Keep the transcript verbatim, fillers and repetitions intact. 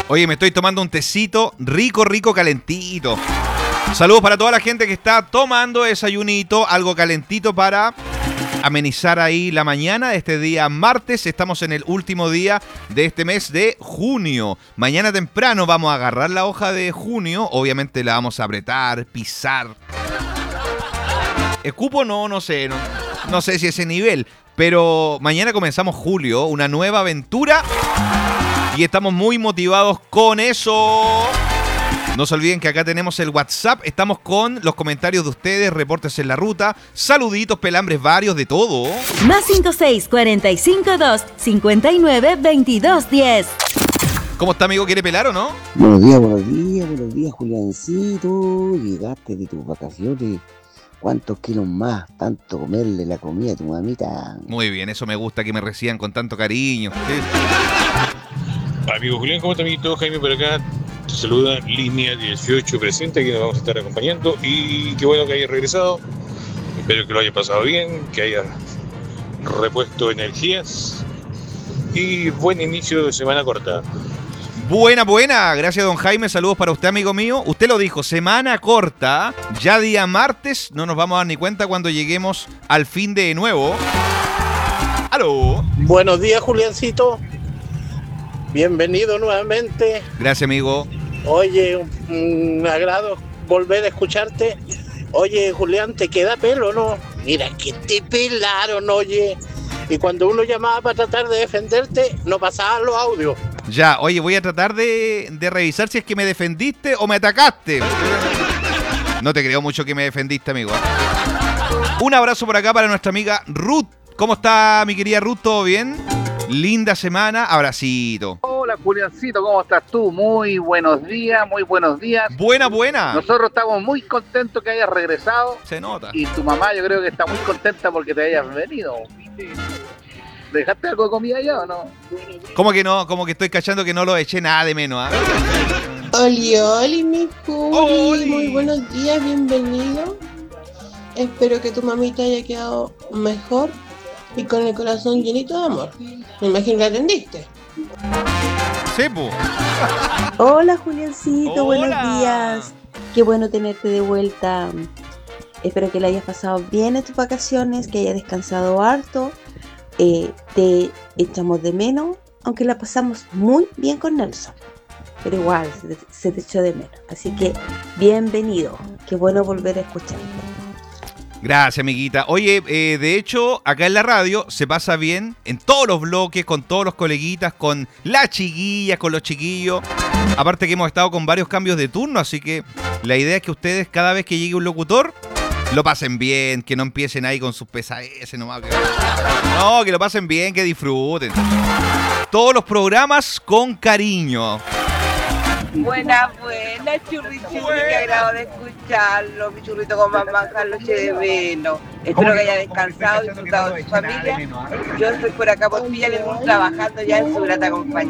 Oye, me estoy tomando un tecito rico, rico, calentito. Saludos para toda la gente que está tomando desayunito, algo calentito para amenizar ahí la mañana de este día martes. Estamos en el último día de este mes de junio. Mañana temprano vamos a agarrar la hoja de junio. Obviamente la vamos a apretar, pisar. ¿Escupo? No, no sé. No, no sé si ese nivel. Pero mañana comenzamos julio, una nueva aventura. Y estamos muy motivados con eso. No se olviden que acá tenemos el WhatsApp. Estamos con los comentarios de ustedes, reportes en la ruta, saluditos, pelambres varios, de todo. Más cinco seis cuatro cinco dos cinco nueve veintidós diez. ¿Cómo está, amigo? ¿Quiere pelar o no? Buenos días, buenos días, buenos días, Juliancito. Llegaste de tus vacaciones. ¿Cuántos kilos más? Tanto comerle la comida a tu mamita. Muy bien, eso me gusta, que me reciban con tanto cariño. Sí. Amigo Julián, ¿cómo está, amiguito? Jaime por acá. Te saluda Línea dieciocho presente, que nos vamos a estar acompañando. Y qué bueno que hayas regresado. Espero que lo haya pasado bien, que hayas repuesto energías. Y buen inicio de semana corta. Buena, buena. Gracias, don Jaime. Saludos para usted, amigo mío. Usted lo dijo, semana corta. Ya día martes. No nos vamos a dar ni cuenta cuando lleguemos al fin de nuevo. ¡Aló! Buenos días, Juliancito. Bienvenido nuevamente. Gracias, amigo. Oye, un, un agrado volver a escucharte. Oye, Julián, ¿te queda pelo o no? Mira, que te pelaron, oye. Y cuando uno llamaba para tratar de defenderte, no pasaban los audios. Ya, oye, voy a tratar de, de revisar si es que me defendiste o me atacaste. No te creo mucho que me defendiste, amigo. Un abrazo por acá para nuestra amiga Ruth. ¿Cómo está, mi querida Ruth? ¿Todo bien? Linda semana, abracito. Hola, Juliancito, ¿cómo estás tú? Muy buenos días, muy buenos días. Buena, buena. Nosotros estamos muy contentos que hayas regresado. Se nota. Y tu mamá yo creo que está muy contenta porque te hayas venido. ¿Dejaste algo de comida allá o no? ¿Cómo que no? Como que estoy cachando que no lo eché nada de menos, ¿eh? Oli, oli, mi Juli. Muy buenos días, bienvenido. Espero que tu mamita haya quedado mejor y con el corazón llenito de amor. Me imagino que atendiste. Sí, po. Hola, Juliancito, Hola. Buenos días. Qué bueno tenerte de vuelta. Espero que la hayas pasado bien en tus vacaciones, que hayas descansado harto. Eh, te echamos de menos, aunque la pasamos muy bien con Nelson. Pero igual, se te, se te echó de menos. Así que, bienvenido. Qué bueno volver a escucharte. Gracias, amiguita. Oye, eh, de hecho, acá en la radio se pasa bien en todos los bloques, con todos los coleguitas, con las chiquillas, con los chiquillos. Aparte que hemos estado con varios cambios de turno, así que la idea es que ustedes, cada vez que llegue un locutor, lo pasen bien, que no empiecen ahí con sus pesadeces nomás. No, que lo pasen bien, que disfruten. Todos los programas con cariño. Buena, buena, churri, churri, qué agrado de escucharlo, mi churrito con mamá, Carlos Chedeveno. Espero que haya descansado y disfrutado de su familia. Yo estoy por acá por Villa Lemón trabajando ya en su grata compañía.